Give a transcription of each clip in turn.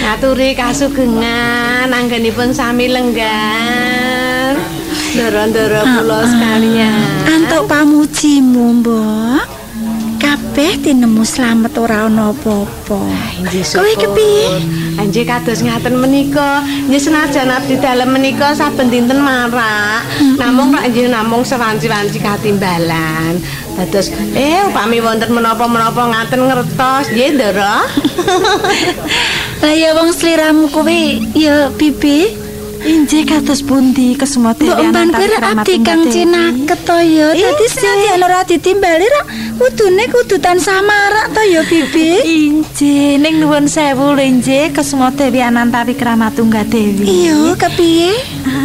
Ngaturi kasugengan anggenipun sami lenggan. Ndara-ndara kula sekalian. Antuk pamujimu, Mbok. Kabeh tinemu slamet ora ana apa-apa. Kowe kepiye? Anjir kados ngaten menika, nggih senajan abdi dalem menika saben dinten marak. Namung rak nggih namung sewanci-wanci katimbalan. Dados upami wonten menapa-menapa ngaten ngertos, nggih Ndara. Lah ya wong sliramu kowe ya Bibi. Injih kados pundi kesemote Mbak kowe abdi Kang Cinaket to ya. Dadi senadyan ora ditimbali rak kudune kudu tansah marak to ya Bibi. Injih ning nuwun sewu lho injih kesemote Dewi Anantawi Kramatunggal Dewi. Iya kepiye?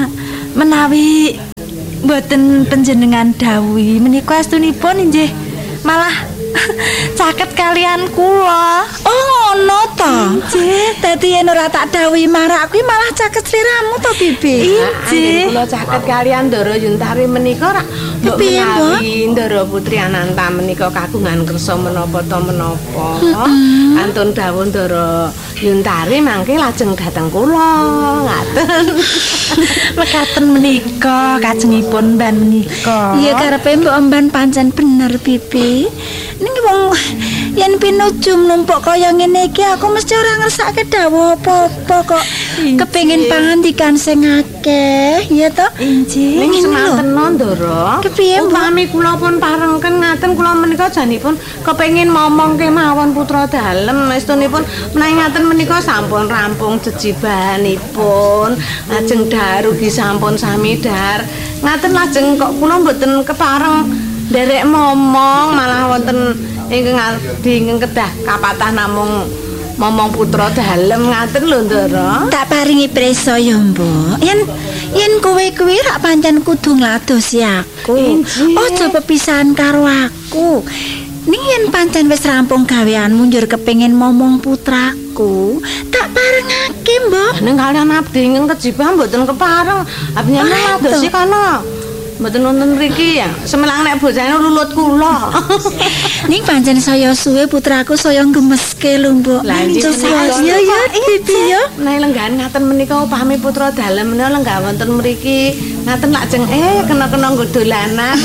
Menawi mboten panjenengan dawuhi menika astunipun injih malah caket kalian kula. Oh ngono to. Nggih, dadi yen ora tak dawuhi marak kuwi malah caket sliramu to Bibi. Nggih, kula caket kalian Ndara Yuntari menika rak kepiye, Mbok? Ndara Putri Ananta menika kagungan kersa menapa to menapa. Antun dawuh Ndara Yuntari mangke lajeng dhateng kula. Ngaten. Mekaten menika kajengipun mban menika. Iya karepe Mbok Mban pancen bener Bibi. Ning wong yen pinuju numpuk kaya ngene iki aku mesti ora ngersake dawuh apa-apa kok. Kepengin pangandikan sing akeh, ya to? Injih. Ning semanten Ndara. Kepiye, upami kula pun parengken ngaten kula menika janipun kepengin momong kemawon putra dalem estunipun menawi ngaten menika sampun rampung jejibahanipun. Lajeng darugi sampun sami dar. Ngaten lajeng kok kula mboten kepareng derek momong malah wonten ingkang kedah kapatah namung momong putra dalem ngaten lho Ndara. Tak paringi prisa ya Mbok. Yen kowe kuwi rak pancen kudu ngladosi aku. Aja pepisahan karo aku. Ning yen pancen wis rampung gaweanmu njur kepengin momong putraku, tak parengake Mbok. Ning kalian abdi ingkang kejibah mboten kepareng. Abdinya ngladosi kana. Mboten wonten mriki ya. Semelang nek bojane lulut kula. Ning pancen saya suwe putraku saya gemeske lho, Mbok. Lah ya ya Bibi ya. Nek lenggahan ngaten menika upami putra dalem menika lenggah wonten mriki ngaten lajeng kena-kena nggo dolanan.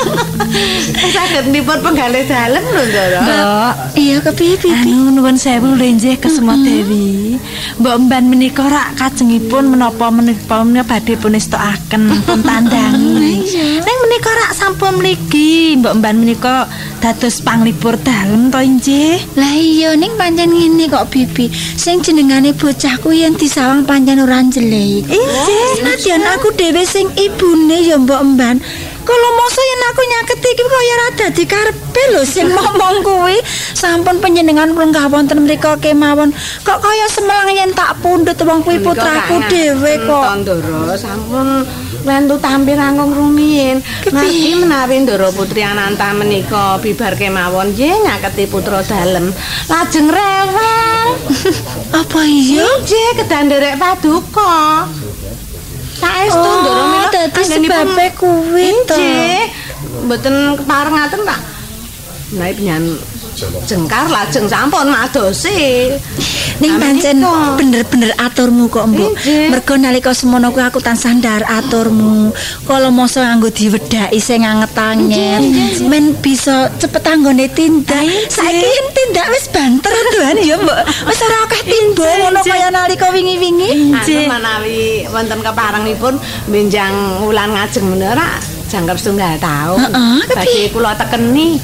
Saged nipun penggalih dalem lho, Ndara. Mbok, iya kepiye Bibi? Nuwun sewu lho injih kesemot Dewi. Mbok Mban menika rak kajengipun menapa badhe pun estokaken pun tandangi. Ning menika rak sampun mligi, Mbok Mban menika dados panglipur dalem to injih. Lah iya ning pancen ngene kok Bibi. Sing jenengane bocahku yen disawang pancen ora njelik. Injih, senadyan aku dhewe sing ibune ya Mbok Mban. Kalau masa yen aku nyaketi iki kaya ora dadi karepe lho sing ngomong kuwi. Sampun panjenengan lenggah wonten mrika kemawon. Kok kaya semelang yen tak pundhut wong kuwi putraku dhewe kok. Ndara sampun wentu tampil langkung rumiyin. Niki menawi Ndara Putri Ananta menika bibar kemawon nggih nyaketi putra dalem. Lajeng rewel. Apa iya? Nggih kedah nderek paduka. Saestu Ndara mila dadi sebabe kuwi to. Nggih. Mboten kepareng ngaten tak. Menawi penyan jengkar lajeng sampun madosi. Ning pancen bener-bener aturmu kok Mbok. Mergo nalika semono kuwi aku tansah ndar aturmu. Kala masa nganggo diwedhaki sing anget-anget, men bisa cepet anggone tindak. Saiki yen tindak wis banter tuhan ya Mbok. Wis ora akeh timbo ngono kaya nalika wingi-wingi. Menawi wonten keparengipun benjang wulan ngajeng menera jangkep setunggal taun. Badhe kula tekeni.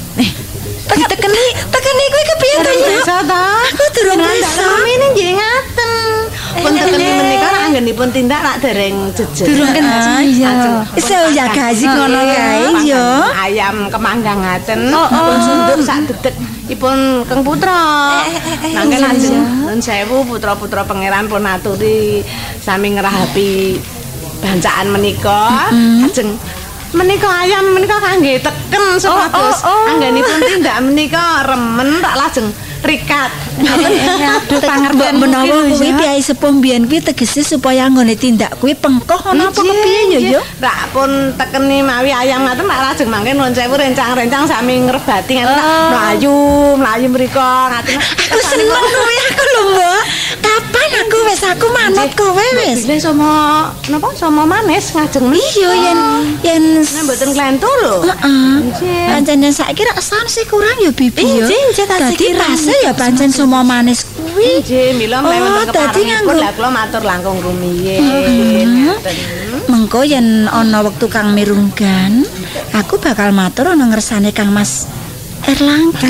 Tekeni kuwi kepiye to ya? Bisa ta? Aku durung bisa. Ini nggih ngaten. Pun tekeni menika rak anggenipun tindak rak dereng jejer. Durung kena. Iya. Iso ya gaji ngono kae ya. Ayam kemanggang ngaten. Pun sunduk sak dedek ipun Kang Putra. Nangke lajeng nuwun sewu putra-putra pangeran pun aturi sami ngerahapi bancaan menika. Lajeng menika ayam menika kangge teken supados anggenipun tindak menika remen tak lajeng rikat. Aduh pangerten menawa kuwi piyai sepuh mbiyen kuwi tegese supaya anggone tindak kuwi pengkoh ana apa kepiye ya yo. Rak pun tekeni mawi ayam ngaten tak lajeng mangke nuwun sewu rencang-rencang sami ngrebati ngaten mlayu mriko ngaten. Aku seneng kuwi aku lho Mbok. Kapan aku manut kowe wis. Bile sama napa sama manis ngajeng meniki. Iya yen nek mboten klentu lho. Heeh. Pancen saiki rasan sih kurang ya bibi ya. Nggih, dadi pase ya pancen sama manis kuwi. Nggih, mila mewon keparengipun lha kula matur langkung rumiyin. Mengko yen ana wektu Kang Mirunggan, aku bakal matur ana ngersane Kang Mas Erlangga.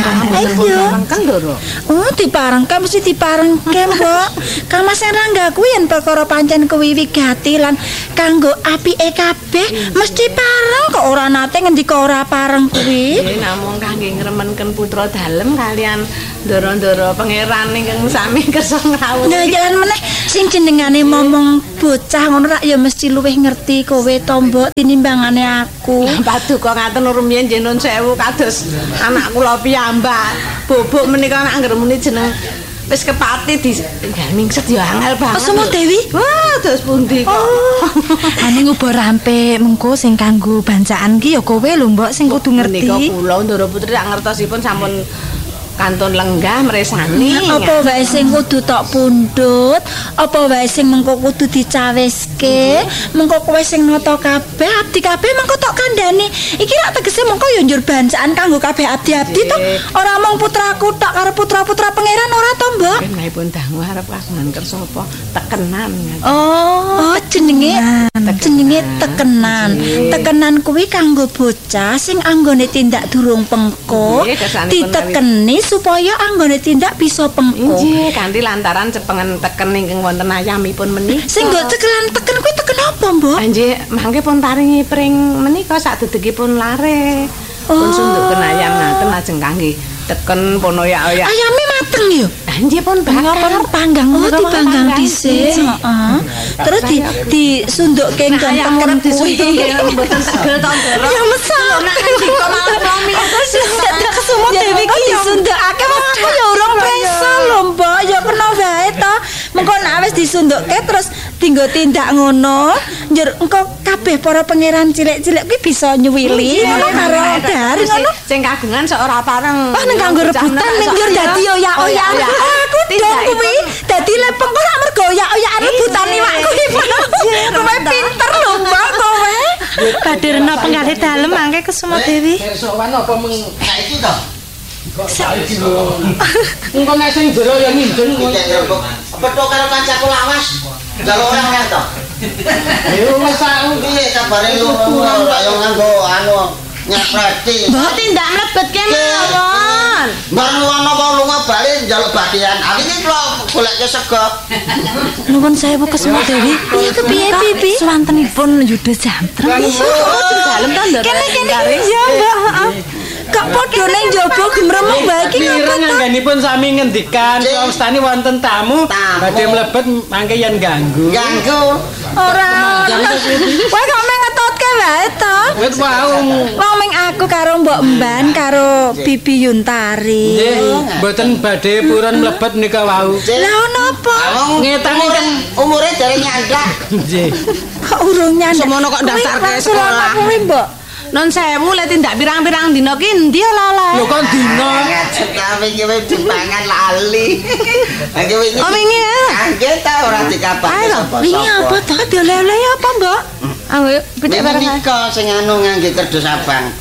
Ayo. Kan lho. Oh, diparengke mesti diparengke, Mbok. Kang Mas Erlangga kuwi yen perkara pancen kuwi wigati lan kanggo apike kabeh mesti pareng kok ora nate ngendika ora pareng kuwi. Nggih, namung kangge ngremenken putra dalem kalian ndoro-ndoro pangeran ingkang sami kersa ngrawuh. Nah, jalan meneh sing jenengane momong bocah ngono rak ya mesti luwih ngerti kowe to, Mbok, tinimbangane aku. Paduka ngaten rumiyin nggih nun sewu kados anak kula piyambak. Bobok menika nek anggere muni jeneng wis kepati di mingset ya angel banget. Semua Dewi. Wah, dos pundi kok. Ane ngubur rampe mengko sing kanggo bancaan ki ya kowe lho, Mbok, sing kudu ngerti. Menika kula Ndara Putri rak ngertosipun sampun kantun lenggah mresani. Apa wae sing kudu tok pundhut, apa wae sing mengko kudu dicaweske, mengko kowe sing nata kabeh, abdi kabeh mengko tok kandhani. Iki rak tegese mengko ya njur bancaan kanggo kabeh abdi-abdi to. Ora mung putraku tok karo putra-putra pangeran ora to, Mbok? Menaipun dangu arep kagungan kersa apa tekenan. Oh, jenenge tekenan. Tekenan kuwi kanggo bocah sing anggone tindak durung pengko, ditekeni supaya anggone tindak bisa pengko. Nggih, kanthi lantaran cepengen teken ingkang wonten ayamipun menika. Sing nggo cekelan teken kuwi teken apa, Mbok? Nggih, mangke pun paringi pring menika sadedekipun lare. Pun sunduken ayam ngaten lajeng kangge teken pun oyak-oyak. Ayame mateng ya? Nggih pun bakar panggang. Oh, dipanggang dhisik. Heeh. Terus disundukke ganteng kuwi. Mboten segel to, Ndoro. Ya mesake. Nek ndika malah suami Sedak kesumut Dewi ki disundukake wong aku ya urung bisa lho, Mbok. Ya kena wae to. Mengko nek wis disundukke terus dinggo tindak ngono, njur engko kabeh para pangeran cilik-cilik kuwi bisa nyuwili ngono karo dari ngono. Sing kagungan sok ora pareng. Wah, nek kanggo rebutan ning njur dadi oyak-oyak. Aku dong kuwi dadi lepeng kok mergo oyak-oyakan rebutan iwak kuwi. Kowe pinter lho, Mbak, kowe. Badhe rena penggalih dalem mangke Kesuma Dewi. Sowan apa mung saiki to? Saiki lho. Engko nek sing jero ya nginjen Betul karo kancaku lawas. Jaluk orang to. Yo wis sak Piye kabare lu ora yo nganggo anu nyepreti. Mbok tindak mlebet kene mawon. Baru ana wong lunga bali njaluk bagian. Aku iki kula goleke sego. Nuwun sewu Kesuma Dewi. Iya kepiye, Bibi? Suwantenipun Yuda Jantrem. Dalem to, Ndoro. Kene ya, Mbak, heeh. Kok padha ning njaba gemremeng bae iki Mireng anggenipun sami ngendikan wastani wonten tamu badhe mlebet mangke yen ganggu. Ganggu. ora. Kowe kok meng ngetotke wae to? Wis wau. Wong meng aku karo Mbok Mban karo Bibi Yuntari. Nggih, mboten badhe purun mlebet nika wau. Lah napa? Ngetani kan umure dari nyandak. nggih. Kok urung nyandak. Semono kok daftarke sekolah. Kuwi, Mbok. Non sewu le tindak pirang-pirang dina ki endi lala. Lho kon dina. Kami iki wis dipangan lali. Nggih wingi. Oh wingi ya. Nggih ta ora dikabari sapa-sapa. Wingi apa to? Dioleh-oleh apa, Mbok? Anggo pitik bareng. Nika sing anu ngangge kerdus abang.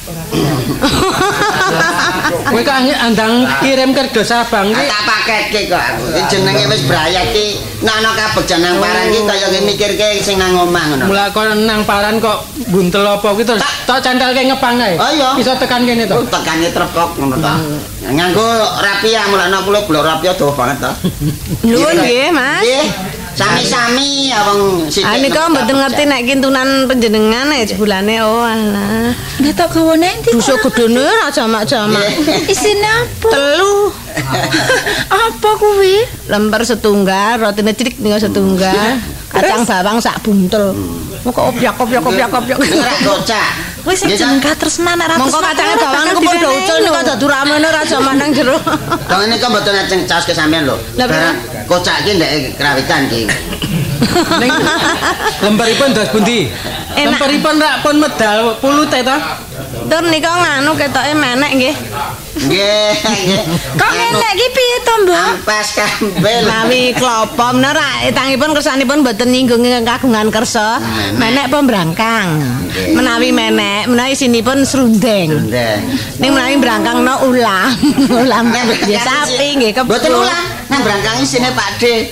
Kowe kok andang kirim kerdos abang ki. Tak paketke kok aku. Iki jenenge wis brayat ki nek ana kabegjan nang paran ki kaya mikirke sing nang omah ngono. Mula kon nang paran kok buntel apa kuwi terus tok cantelke ngepang ae. Oh iya. Iso tekan kene to. Tekane trepok ngono to. Nganggo rapiah mulane kula blok rapiah doh banget to. Nuwun nggih, Mas. Nggih. Sami-sami ya wong sithik. Ah nika mboten ngerti nek kintunan panjenengan sebulane oh alah. Nggih tok gawane endi? Busuk gedene ra jamak-jamak. Isine apa? Telu Apa kuwi? lemper setunggal, rotine cilik nika setunggal, kacang bawang sak buntel. Moko opyak-opyak. Ora gocak. Wis sing jeneng katresnan nek ra Mongko kacange bawang niku padha ucul nika dadi ramene ra jaman nang jero. Dong ini kan mboten ajeng caos ke sampean lho. Barang kocak iki ndek kerawitan iki. Ning lemperipun dos pundi? Lemperipun rak pun medal pulute to. Tur nika nganu ketoke menek nggih. Nggih, nggih. Kok ngene iki piye to, Mbok? Ampas kambel. Menawi klapa menara etangipun kersanipun mboten nyinggung kagungan kersa. Menek pembrangkang. Menawi menawi isinipun srundeng. Ning menawi brangkangno ulam. Ulam ya sapi nggih kebul. Mboten ulam. Nang brangkang isine Pak D.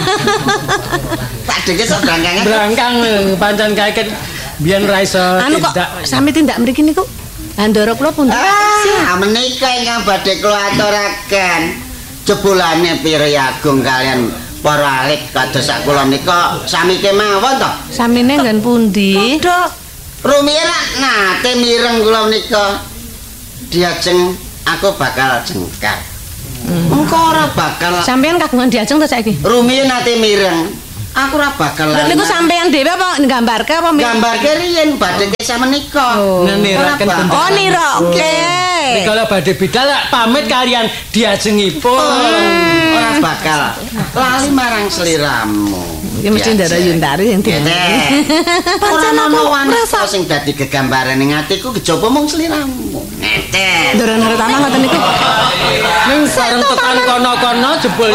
Pak D ki sok brangkange. Brangkang pancen kaeket biyen ra iso tindak. Sami tindak mriki niku. Andara kula pun. Menika ingkang badhe kula aturaken. Jebulane Piri Agung kalian para alit kados sak kula menika sami kemawon to. Samine nggen pundi? Rumiyin nate mireng kula menika. Diajeng aku bakal jengkar. Engko ora bakal. Sampeyan kagungan diajeng to saiki? Rumiyin nate mireng. Aku ora bakal. Lha niku sampeyan dhewe apa nggambarke apa gambarke riyen badhe kisah menika. Niraken bentuk. Oh nirake. Kalau badhe bidal pamit kalian diajengipun. Ora bakal lali marang sliramu. Iki mesti ndara Yuntari sing dene. Pancen ana wanita sing dadi gegambaran ning atiku kejaba mung sliramu. Ngeten. Ndara Narotama ngoten niku. Ning sareng tekan kono-kono jebul.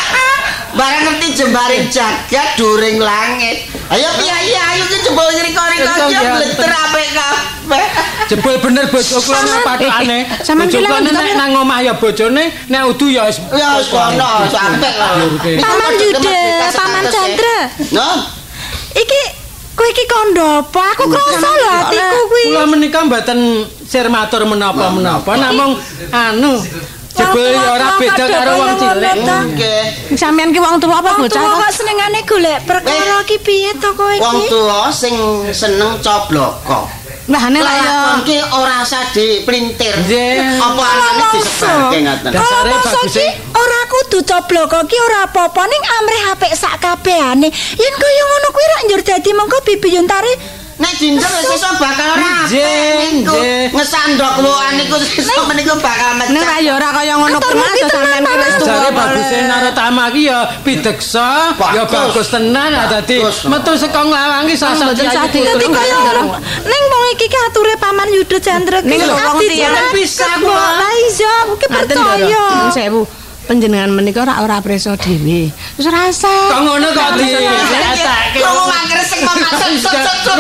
Barang ngerti jembaring jagat during langit. Ayo piye ayo ki jebul ngriko-riko yo bleter apik kabeh. Jebul bener bojo kula nang pathokane. Bojone nek nang omah ya bojone, nek udu ya wis kono sampe lho. Paman Yuda, Paman Chandra. No. Iki kowe iki kondo apa? Aku krasa lho atiku kuwi. Kula menika mboten sir matur menapa-menapa, namung anu jebul ya ora beda karo wong cilik. Nggih. Sampeyan ki wong tuwa apa bocah? Wong kok senengane golek perkara ki piye to kowe iki? Wong tuwa sing seneng cobloko. Lah ane lah ya. Iki ora usah diplintir. Nggih. Apa anane disebarke ngoten. Dasare bagus ki ora kudu cobloko ki ora apa-apa ning amrih apik sak kabehane. Yen kaya ngono kuwi rak njur dadi mengko Bibi Yuntari nek dinten sesuk bakal rapi niku. Ngesandok wokan niku sesuk meniku bakal mecah. Nek ya ora kaya ngono kuwi sampeyan ki wis tuwa. Dasare baguse Narotama ki ya pideksa, ya bagus tenan dadi metu saka nglawang ki sasat dadi kaya ning wong iki ki ature Paman Yuda Chandra ki ning wong tiyang bisa kok. Lah iya, ki percaya. Sewu panjenengan menika ora preso dhewe. Wis rasa. Kok ngono kok diatake. Kok ngresek maksud sut-sut.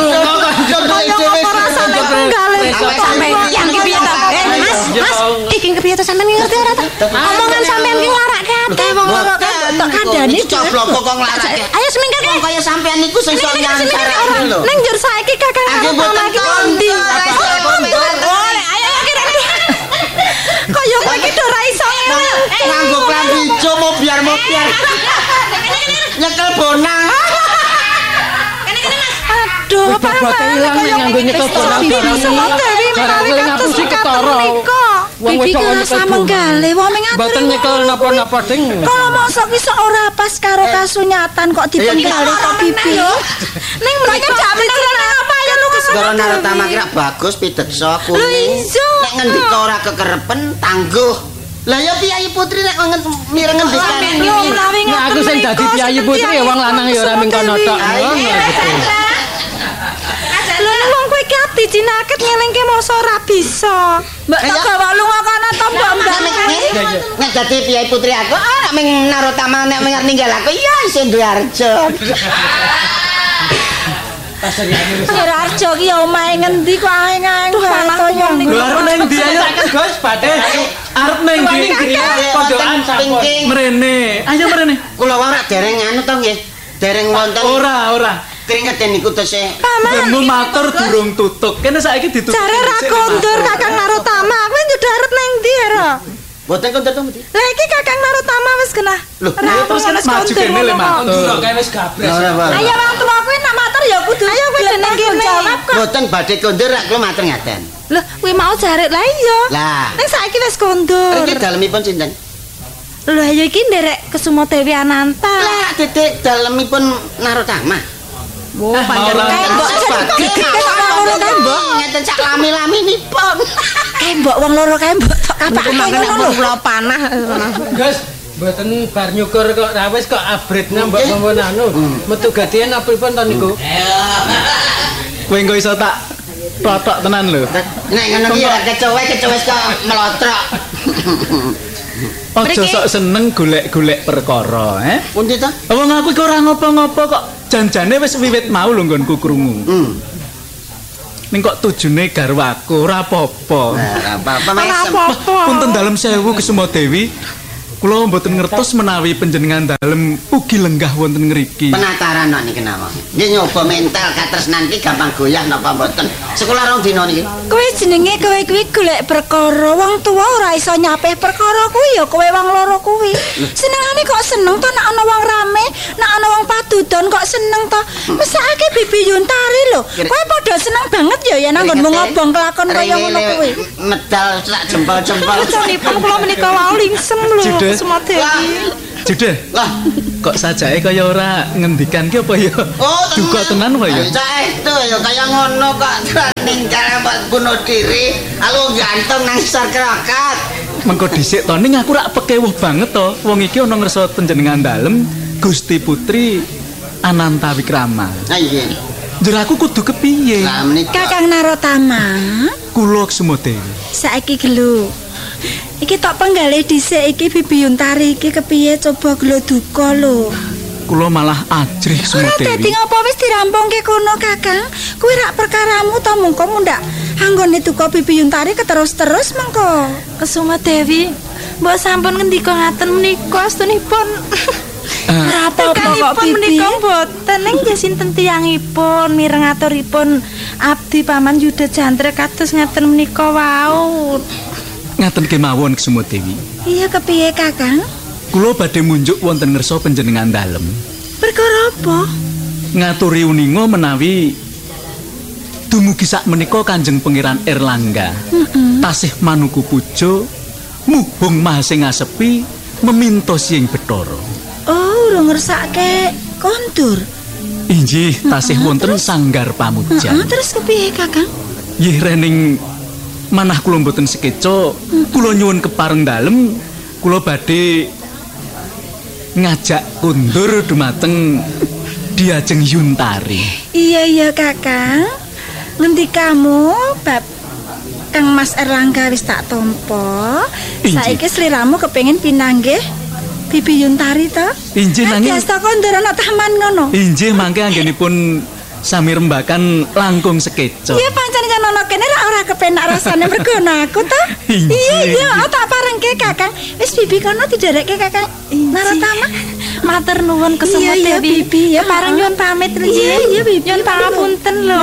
Sampai yang kepiye to? Mas, iki kepiye to sampean ngerti ora to? Omongan sampean ki nglarake ate wong loro tok kandhane coblok kok nglarake. Ayo semingkir wong kaya sampean niku sing iso nyancar lho. Ning njur saiki Kakang Narotama iki ndi? Ayo kira. Kaya kowe iki ora iso nganggo klambi ijo mau biar. Nyekel bonang. Aduh, Bapak ilang nganggo nyekel bonang ngapusi ketara. Bibi rasa menggale wong ning ati. Mboten nyekel napa-napa ding. Kalau mosok iso ora pas karo kasunyatan kok dipenggali kok Bibi. Ning mereka gak bener apa ya lu Ndara Narotama kira bagus pideksa kuning. Nek ngendika ora kekerepen tangguh. Lah ya Piyayi Putri nek mireng ngendikan. Nek aku sing dadi Piyayi Putri ya wong lanang ya ora mingkono tok. Lha wong kowe iki ati cinaket ngelingke mosok ora bisa. Mbak tak gawa lunga kana to Mbak Mbak. Nek dadi Piyayi Putri aku ora ming Narotama nek ninggal aku ya isih duwe arjo. Kira arjo ki ya omahe ngendi kok aeng-aeng to yo niku. Lho arep ning ndi ayo Gus Badhe. Arep ning ndi pondokan sampun. Mrene. Ayo mrene. Kula ora dereng anu to nggih. Dereng wonten. Ora. Kringeten niku tesih. Demu matur durung tutuk. Kene saiki ditutuk. Jare ra kondur Kakang Narotama. Kowe nyudah arep ning ndi ora? Boten kondur to Mudi. Lah iki Kakang Narotama wis kena. Lho, terus kene maju kene le matur. Kae wis gabres. Ayo wong tuwa kuwi nak matur ya kudu. Ayo kowe nang kene jawab kok. Boten badhe kondur rak kula matur ngaten. Lho, kuwi mau jare lah iya. Lah. Ning saiki wis kondur. Iki dalemipun sinten? Lho ayo iki nderek Kesuma Dewi Ananta. Lah titik dalemipun Narotama. Oh, panjenengan kembok ngeten sak lami-laminipun. Kembok wong loro kembok tok kapake ngono lho. Kula panah. Gus, mboten bar nyukur kok ra wis kok abritna mbok ngomong anu. Metu gadian apa pripun to niku? Kowe engko iso tak totok tenan lho. Nek ngono ki ora kecowe kok melotrok. Aja sok seneng golek-golek perkara, Pundi to? Wong aku iki ora ngopo-ngopo kok. Janjane wis wiwit mau lho nggonku krungu. Ning kok tujune garwaku ora apa-apa. Ora apa-apa, Mas. Punten dalem sewu Kesuma Dewi. Kula mboten ngertos menawi panjenengan dalem ugi lenggah wonten ngriki. Penataran kok niki napa? Nggih nyoba mental katresnan iki gampang goyah napa mboten? Sekolah rong dina niki. Kowe jenenge kowe kuwi golek perkara. Wong tuwa ora iso nyapeh perkara kuwi ya kowe wong loro kuwi. Senengane kok seneng to nek ana wong rame, nek ana wong padudon kok seneng to. Mesake Bibi Yuntari lho. Kowe padha seneng banget ya yen anggonmu ngobong kelakon kaya ngono kuwi. Medal sak jempol-jempol. Sanipun kula menika wau lingsem lho. Kesuma Dewi. Jude. Lah, kok sajake kaya ora ngendikan ki apa ya? Duka tenan wae ya. Saestu ya kaya ngono kok ninggal mbak bunuh diri. Aku gantung nang isor krokat. Mengko dhisik to ning aku rak pekewuh banget to. Wong iki ana ngersa panjenengan dalem Gusti Putri Ananta Wikrama. Ha iya. Njur aku kudu kepiye? Lah menika. Kakang Narotama. Kula Kesuma Dewi. Saiki gelu. Iki tok penggale dhisik iki Bibi Yuntari iki kepiye coba gelo duka lho. Kula malah ajrih Kesuma Ora dadi Dewi. ngopo wis dirampungke kono Kakang. Kuwi rak perkaramu to mengko mundak anggone duka Bibi Yuntari keterus-terus mengko. Kesuma Dewi, mbok sampun ngendika ngaten menika astunipun. Ora apa-apa kok Bibi. Menika mboten ning sinten tiyangipun mireng aturipun abdi Paman Yuda Jantre kados ngaten menika wau. Ngaten kemawon Kesuma Dewi. Iya kepiye Kakang? Kula badhe munjuk wonten ngersa panjenengan dalem. Perkara apa? Ngaturi uninga menawi dumugi sak menika Kanjeng Pangeran Erlangga tasih manuku puja muhung mahasing ngasepi memintos ing Bathara. Oh, urung ngersake kondur. Inggih tasih wonten sanggar pamujan. Terus kepiye Kakang? Nggih rening manah kula mboten sekeca, kula nyuwun kepareng dalem, kula badhe ngajak kundur dumateng Diajeng Yuntari. Iya Kakang. Ngendikamu bab Kang Mas Erlangga wis tak tampa. Saiki sliramu kepengin pinanggih Bibi Yuntari to? Inggih nanging biasa kondur ana taman ngono. inggih mangke anggenipun sami rembakan langkung sekeca. Iya pancen yen ana kene ora kepenak rasane mergo aku to. Iya, tak parengke Kakang. Wis Bibi kono diderekke Kakang Narotama. Matur nuwun Kesuma Iya, Dewi. Bibi ya. Pareng nyuwun pamit lho. Iya, Bibi. Nyuwun pangapunten lho.